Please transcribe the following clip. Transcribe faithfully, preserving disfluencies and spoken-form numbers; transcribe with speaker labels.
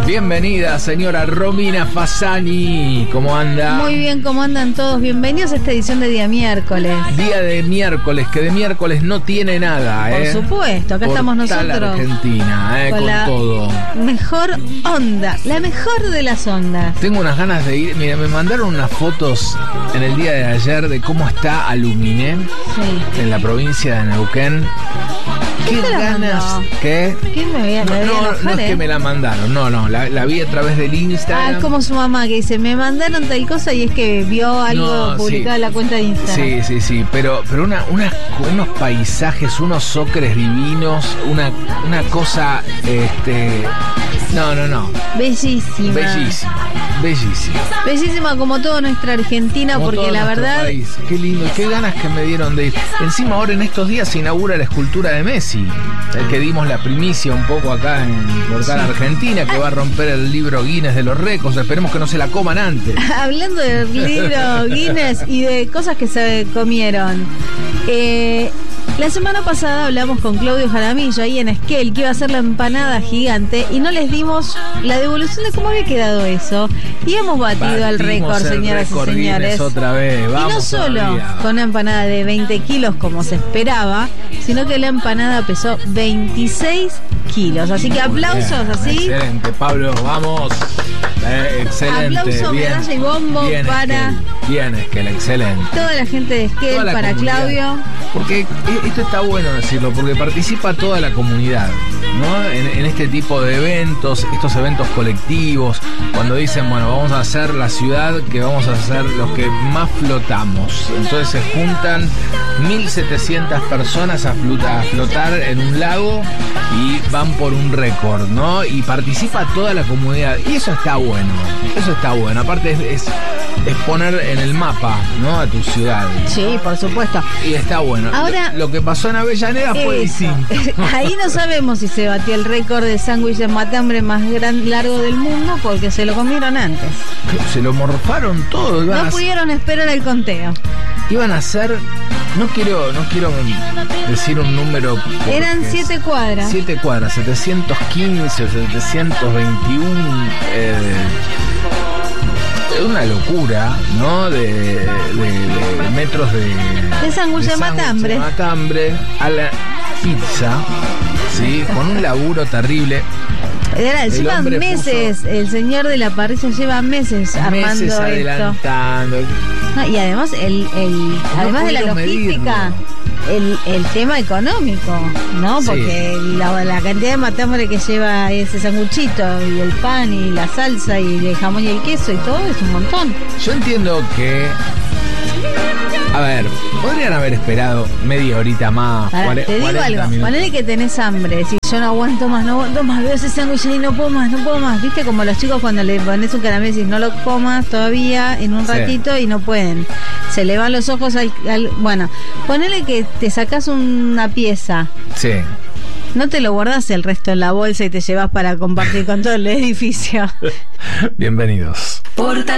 Speaker 1: Bienvenida, señora Romina Fasani. ¿Cómo anda?
Speaker 2: Muy bien, ¿cómo andan todos? Bienvenidos a esta edición de Día Miércoles.
Speaker 1: Día de miércoles, que de miércoles no tiene nada, ¿eh?
Speaker 2: Por supuesto, acá
Speaker 1: Portal
Speaker 2: estamos nosotros.
Speaker 1: Argentina, ¿eh?
Speaker 2: Con,
Speaker 1: con
Speaker 2: la
Speaker 1: todo.
Speaker 2: Mejor onda, la mejor de las ondas.
Speaker 1: Tengo unas ganas de ir. Mira, me mandaron unas fotos en el día de ayer de cómo está Aluminé,
Speaker 2: Sí.
Speaker 1: en la provincia de Neuquén. ¿Qué
Speaker 2: ¿Quién te la
Speaker 1: ganas?
Speaker 2: mandó?
Speaker 1: ¿Qué?
Speaker 2: ¿Quién me veía?
Speaker 1: No,
Speaker 2: Me voy a
Speaker 1: no,
Speaker 2: enojar,
Speaker 1: no es
Speaker 2: ¿eh?
Speaker 1: que me la mandaron, no, no, la, la vi a través del Instagram.
Speaker 2: Ah, es como su mamá que dice, me mandaron tal cosa y es que vio algo
Speaker 1: No,
Speaker 2: publicado
Speaker 1: sí.
Speaker 2: en la cuenta de Instagram.
Speaker 1: Sí, sí, sí, pero, pero una, una, unos paisajes, unos ocres divinos, una, una cosa, este, no, no, no,
Speaker 2: Bellísima.
Speaker 1: bellísima, bellísima.
Speaker 2: Bellísima como toda nuestra Argentina,
Speaker 1: Como
Speaker 2: porque
Speaker 1: todo
Speaker 2: la
Speaker 1: nuestro
Speaker 2: verdad...
Speaker 1: país. Qué lindo, qué ganas que me dieron de ir. Encima ahora en estos días se inaugura la escultura de Messi, el que dimos la primicia un poco acá en Portal
Speaker 2: Sí.
Speaker 1: Argentina, que va a romper el libro Guinness de los récords. Esperemos que no se la coman antes.
Speaker 2: Hablando del libro Guinness y de cosas que se comieron. Eh, la semana pasada hablamos con Claudio Jaramillo ahí en Esquel, que iba a hacer la empanada gigante, y no les dimos la devolución de cómo había quedado eso. Y hemos batido el
Speaker 1: Batimos
Speaker 2: récord,
Speaker 1: el
Speaker 2: señoras
Speaker 1: récord
Speaker 2: y señores.
Speaker 1: Guinness otra vez.
Speaker 2: Y
Speaker 1: Vamos
Speaker 2: no solo
Speaker 1: todavía.
Speaker 2: con una empanada de veinte kilos como se esperaba, sino que la empanada pesó veintiséis kilos. Así que
Speaker 1: Muy
Speaker 2: aplausos
Speaker 1: bien,
Speaker 2: así.
Speaker 1: Excelente, Pablo, vamos. Eh, excelente.
Speaker 2: Aplauso,
Speaker 1: bien,
Speaker 2: medalla y bombo
Speaker 1: bien,
Speaker 2: para-
Speaker 1: Esquel, bien, Esquel, excelente.
Speaker 2: Toda la gente de
Speaker 1: Toda
Speaker 2: Esquel,
Speaker 1: la
Speaker 2: para
Speaker 1: comunidad.
Speaker 2: Claudio.
Speaker 1: Porque esto está bueno decirlo, porque participa toda la comunidad, ¿no? En, en este tipo de eventos, estos eventos colectivos, cuando dicen, bueno, vamos a hacer la ciudad que vamos a ser los que más flotamos. Entonces se juntan mil setecientas personas a, fluta- a flotar en un lago y van por un récord, ¿no? Y participa toda la comunidad. Y eso está bueno, eso está bueno. Aparte es, es, es poner en el mapa, ¿no? A tu ciudad.
Speaker 2: Sí, por supuesto.
Speaker 1: Y está bueno.
Speaker 2: Ahora-
Speaker 1: lo, lo que pasó en Avellaneda fue
Speaker 2: Eso.
Speaker 1: distinto.
Speaker 2: Ahí no sabemos si se batió el récord de sándwich de matambre más gran, largo del mundo porque se lo comieron antes.
Speaker 1: Se lo morfaron todo. Iban,
Speaker 2: No
Speaker 1: a,
Speaker 2: pudieron esperar el conteo.
Speaker 1: iban a hacer. No quiero, no quiero decir un número. porque
Speaker 2: Eran
Speaker 1: es-
Speaker 2: siete cuadras.
Speaker 1: Siete cuadras, setecientos quince o setecientos veintiuno. Eh, es una locura, ¿no? De, de- de metros de.
Speaker 2: De sándwich de matambre.
Speaker 1: de matambre a la pizza, ¿sí? Con un laburo terrible.
Speaker 2: Era,
Speaker 1: El
Speaker 2: llevan
Speaker 1: hombre
Speaker 2: meses, el señor de la parrilla lleva meses armando
Speaker 1: Meses
Speaker 2: esto.
Speaker 1: adelantando.
Speaker 2: No, y además el, el además de la
Speaker 1: pudieron
Speaker 2: logística, el, el tema económico, ¿no?
Speaker 1: Sí.
Speaker 2: Porque la, la cantidad de matambre que lleva ese sanguchito y el pan y la salsa y el jamón y el queso y todo es un montón.
Speaker 1: Yo entiendo que. A ver, podrían haber esperado media horita más.
Speaker 2: Ahora,
Speaker 1: cuare-
Speaker 2: te digo
Speaker 1: cuarenta
Speaker 2: algo,
Speaker 1: minutos.
Speaker 2: ponele que tenés hambre, si yo no aguanto más, no aguanto más, veo ese sándwich y no puedo más, no puedo más, viste como los chicos cuando le pones un caramelo y decís, no lo comas todavía en un
Speaker 1: Sí.
Speaker 2: ratito y no pueden, se le van los ojos al, al- bueno, ponele que te sacás una pieza,
Speaker 1: Sí.
Speaker 2: no te lo guardás el resto en la bolsa y te llevas para compartir con todo el edificio.
Speaker 1: Bienvenidos.
Speaker 3: Portal